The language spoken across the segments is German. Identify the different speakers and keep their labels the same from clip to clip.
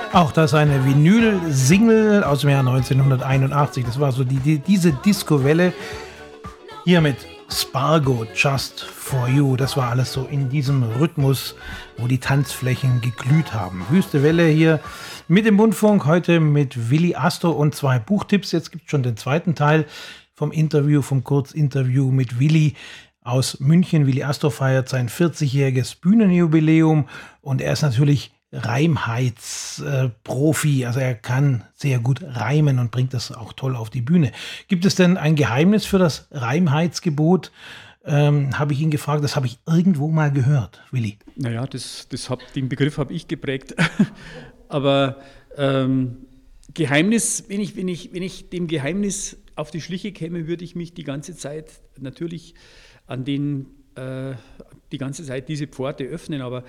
Speaker 1: Auch das eine Vinyl-Single aus dem Jahr 1981. Das war so diese Disco-Welle hier mit Spargo, Just for You. Das war alles so in diesem Rhythmus, wo die Tanzflächen geglüht haben. Wüste Welle hier mit dem Mundfunk, heute mit Willi Astor und 2 Buchtipps. Jetzt gibt es schon den zweiten Teil vom Kurzinterview mit Willi aus München. Willi Astor feiert sein 40-jähriges Bühnenjubiläum und er ist natürlich Reimheitsprofi, also er kann sehr gut reimen und bringt das auch toll auf die Bühne. Gibt es denn ein Geheimnis für das Reimheitsgebot? Habe ich ihn gefragt, das habe ich irgendwo mal gehört, Willi.
Speaker 2: Naja, den Begriff habe ich geprägt. Aber Geheimnis, wenn ich dem Geheimnis auf die Schliche käme, würde ich mich die ganze Zeit natürlich die ganze Zeit diese Pforte öffnen, aber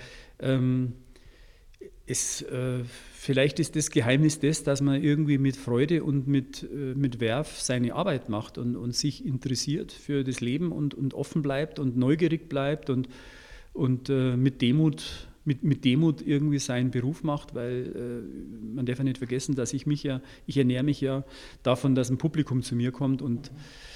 Speaker 2: vielleicht ist das Geheimnis dass man irgendwie mit Freude und mit Werf seine Arbeit macht und sich interessiert für das Leben und offen bleibt und neugierig bleibt und mit Demut irgendwie seinen Beruf macht, weil man darf ja nicht vergessen, dass ich ernähre mich ja davon, dass ein Publikum zu mir kommt und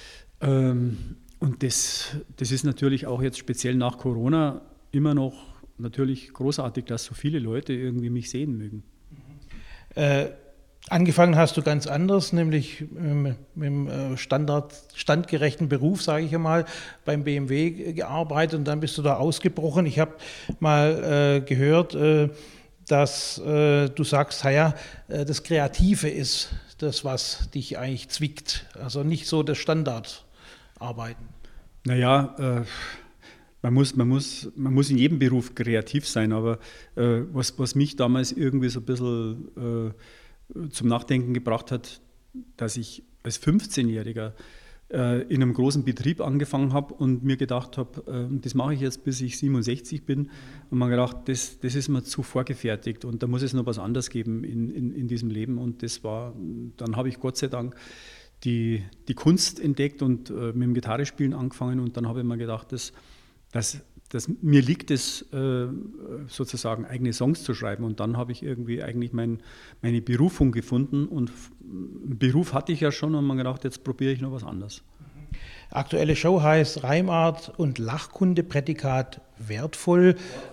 Speaker 2: das ist natürlich auch jetzt speziell nach Corona immer noch natürlich großartig, dass so viele Leute irgendwie mich sehen mögen.
Speaker 1: Angefangen hast du ganz anders, nämlich mit dem standgerechten Beruf, sage ich einmal, beim BMW gearbeitet und dann bist du da ausgebrochen. Ich habe mal gehört, dass du sagst, das Kreative ist das, was dich eigentlich zwickt, also nicht so das Standardarbeiten.
Speaker 2: Naja, man muss in jedem Beruf kreativ sein, aber was mich damals irgendwie so ein bisschen zum Nachdenken gebracht hat, dass ich als 15-Jähriger in einem großen Betrieb angefangen habe und mir gedacht habe, das mache ich jetzt, bis ich 67 bin. Und man gedacht, das ist mir zu vorgefertigt und da muss es noch was anderes geben in diesem Leben. Und dann habe ich Gott sei Dank die Kunst entdeckt und mit dem Gitarrespielen angefangen und dann habe ich mir gedacht, dass mir liegt es, sozusagen eigene Songs zu schreiben und dann habe ich irgendwie eigentlich meine Berufung gefunden und einen Beruf hatte ich ja schon und man gedacht, jetzt probiere ich noch was anderes.
Speaker 1: Aktuelle Show heißt Reimart und Lachkunde, Prädikat wertvoll,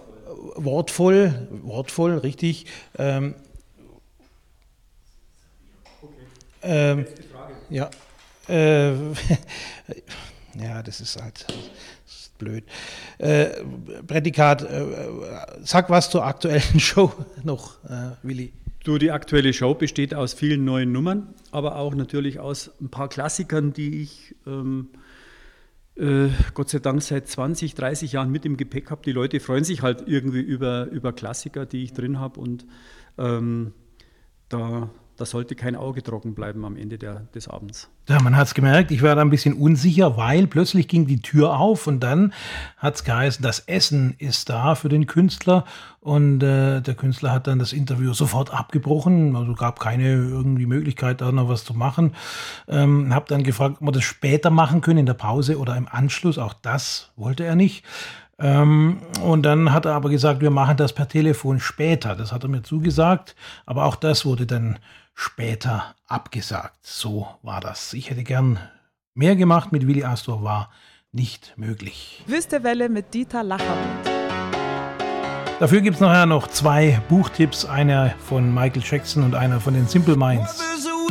Speaker 1: wortvoll, richtig.
Speaker 2: Letzte Frage.
Speaker 1: Ja, ja, das ist halt blöd. Prädikat, sag was zur aktuellen Show noch, Willi.
Speaker 2: Die aktuelle Show besteht aus vielen neuen Nummern, aber auch natürlich aus ein paar Klassikern, die ich Gott sei Dank seit 20, 30 Jahren mit im Gepäck habe. Die Leute freuen sich halt irgendwie über Klassiker, die ich drin habe und da sollte kein Auge trocken bleiben am Ende des Abends.
Speaker 1: Ja, man hat es gemerkt, ich war da ein bisschen unsicher, weil plötzlich ging die Tür auf und dann hat es geheißen, das Essen ist da für den Künstler und der Künstler hat dann das Interview sofort abgebrochen, also gab keine irgendwie Möglichkeit, da noch was zu machen. Habe dann gefragt, ob wir das später machen können, in der Pause oder im Anschluss, auch das wollte er nicht. Und dann hat er aber gesagt, wir machen das per Telefon später. Das hat er mir zugesagt, aber auch das wurde dann später abgesagt. So war das. Ich hätte gern mehr gemacht mit Willi Astor, war nicht möglich.
Speaker 3: Wüste Welle mit Dieter Lachermund.
Speaker 1: Dafür gibt es nachher noch 2 Buchtipps, einer von Michael Jackson und einer von den Simple Minds.